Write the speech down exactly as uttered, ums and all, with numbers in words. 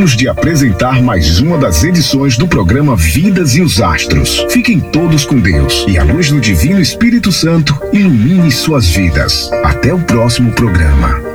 Acabamos de apresentar mais uma das edições do programa Vidas e os Astros. Fiquem todos com Deus e a luz do Divino Espírito Santo ilumine suas vidas. Até o próximo programa.